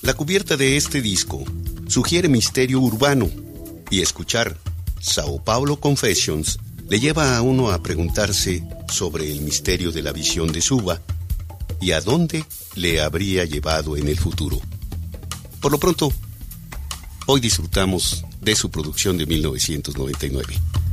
La cubierta de este disco sugiere misterio urbano y escuchar Sao Paulo Confessions le lleva a uno a preguntarse sobre el misterio de la visión de Suba y a dónde le habría llevado en el futuro. Por lo pronto, hoy disfrutamos de su producción de 1999.